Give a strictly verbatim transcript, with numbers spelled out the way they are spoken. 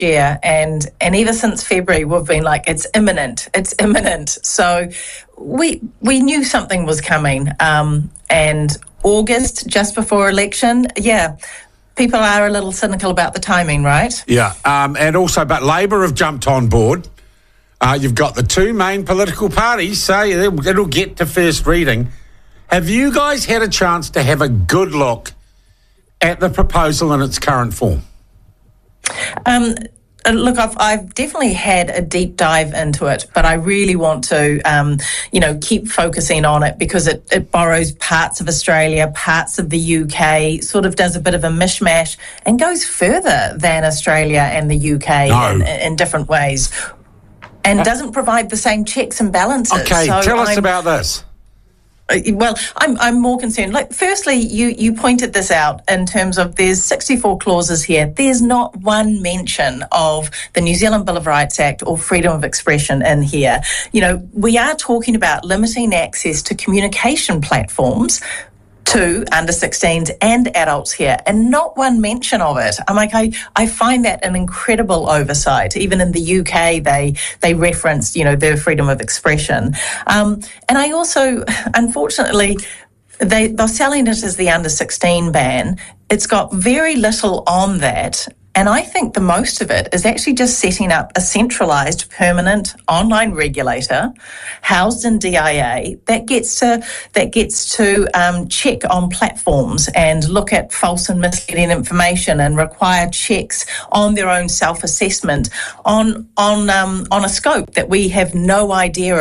year, and and ever since February, we've been like, it's imminent, it's imminent. So we we knew something was coming, um, and August, just before election, yeah, people are a little cynical about the timing, right? Yeah, um, and also, but Labor have jumped on board. Uh, you've got the two main political parties say it'll, it'll get to first reading. Have you guys had a chance to have a good look at the proposal in its current form? Um, look, I've, I've definitely had a deep dive into it, but I really want to, um, you know, keep focusing on it because it, it borrows parts of Australia, parts of the U K, sort of does a bit of a mishmash and goes further than Australia and the U K no. in, in different ways, and doesn't provide the same checks and balances. Okay, so tell us I'm, about this. Well, I'm I'm more concerned. Like, firstly, you, you pointed this out in terms of there's sixty-four clauses here. There's not one mention of the New Zealand Bill of Rights Act or freedom of expression in here. You know, we are talking about limiting access to communication platforms to under sixteens and adults here, and not one mention of it. I'm like, I, I find that an incredible oversight. Even in the U K, they they referenced, you know, their freedom of expression. Um, and I also, unfortunately, they, they're selling it as the under sixteen ban. It's got very little on that. And I think the most of it is actually just setting up a centralised, permanent online regulator housed in D I A that gets to that gets to um, check on platforms and look at false and misleading information and require checks on their own self-assessment on on um, on a scope that we have no idea